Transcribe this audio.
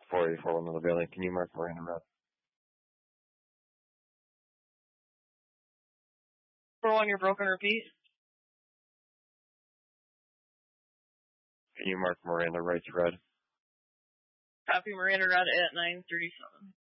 484 Miller Bailey. Can you mark Miranda red? 4-1, you're broken, repeat. Can you mark Miranda Rights red? Copy Miranda red at 9:37.